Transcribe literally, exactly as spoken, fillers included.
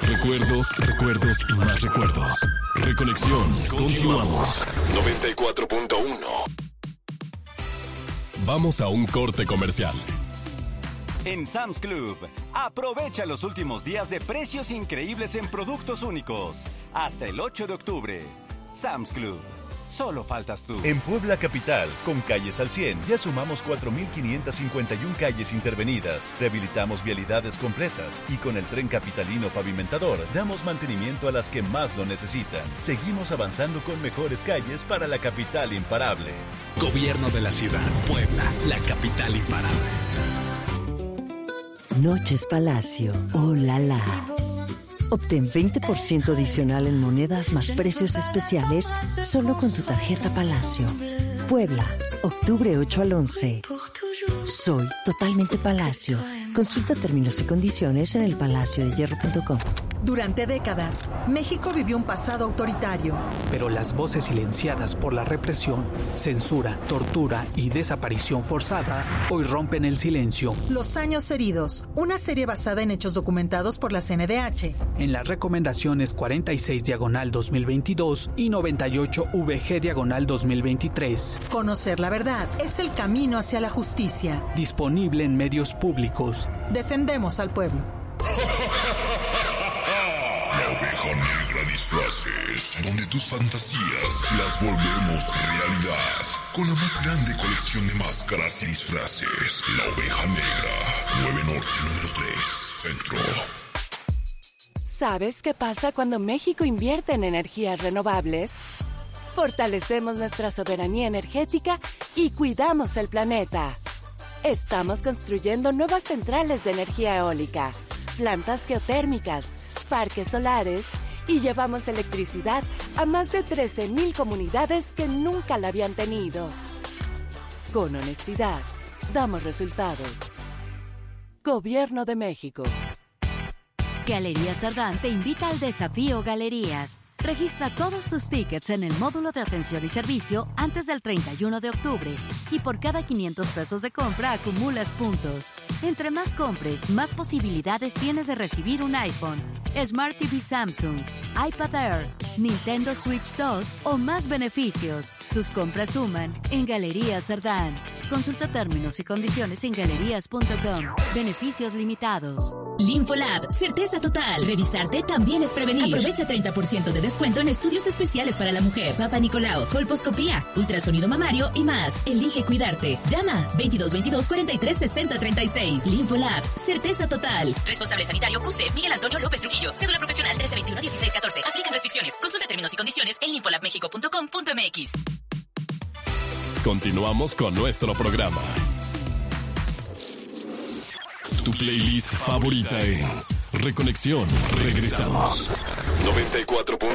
Recuerdos, recuerdos y más recuerdos. Reconexión. Continuamos. noventa y cuatro punto uno. Vamos a un corte comercial. En Sam's Club, aprovecha los últimos días de precios increíbles en productos únicos. Hasta el ocho de octubre. Sam's Club. Solo faltas tú. En Puebla Capital, con Calles al cien, ya sumamos cuatro mil quinientas cincuenta y una calles intervenidas. Rehabilitamos vialidades completas y con el Tren Capitalino Pavimentador damos mantenimiento a las que más lo necesitan. Seguimos avanzando con mejores calles para la capital imparable. Gobierno de la Ciudad, Puebla, la capital imparable. Noches Palacio, oh la la. Obtén veinte por ciento adicional en monedas más precios especiales solo con tu tarjeta Palacio. Puebla, octubre ocho al once. Soy totalmente Palacio. Consulta términos y condiciones en el palacio de hierro punto com. Durante décadas, México vivió un pasado autoritario. Pero las voces silenciadas por la represión, censura, tortura y desaparición forzada hoy rompen el silencio. Los años heridos, una serie basada en hechos documentados por la C N D H. En las recomendaciones cuarenta y seis diagonal dos mil veintidós y noventa y ocho V G diagonal dos mil veintitrés. Conocer la verdad es el camino hacia la justicia. Disponible en medios públicos. Defendemos al pueblo. La Oveja Negra Disfraces, donde tus fantasías las volvemos realidad. Con la más grande colección de máscaras y disfraces. La Oveja Negra, nueve Norte, número tres, Centro. ¿Sabes qué pasa cuando México invierte en energías renovables? Fortalecemos nuestra soberanía energética y cuidamos el planeta. Estamos construyendo nuevas centrales de energía eólica, plantas geotérmicas, parques solares y llevamos electricidad a más de trece mil comunidades que nunca la habían tenido. Con honestidad, damos resultados. Gobierno de México. Galerías Sardán te invita al desafío Galerías. Registra todos tus tickets en el módulo de atención y servicio antes del treinta y uno de octubre y por cada quinientos pesos de compra acumulas puntos. Entre más compres, más posibilidades tienes de recibir un iPhone, Smart T V Samsung, iPad Air, Nintendo Switch dos o más beneficios. Tus compras suman en Galerías Sardán. Consulta términos y condiciones en galerías punto com. Beneficios limitados. Linfolab, certeza total. Revisarte también es prevenir. Aprovecha treinta por ciento de descuento en estudios especiales para la mujer, Papa Nicolau, colposcopía, ultrasonido mamario y más. Elige cuidarte. Llama veintidós veintidós cuarenta y tres sesenta treinta y seis. Linfolab, certeza total. Responsable sanitario Q C Miguel Antonio López Trujillo. Cédula profesional trece veintiuno dieciséis catorce. Aplican restricciones. Consulta términos y condiciones en linfolab mexico punto com punto m x. Continuamos con nuestro programa. Tu playlist favorita en Reconexión. Regresamos. noventa y cuatro.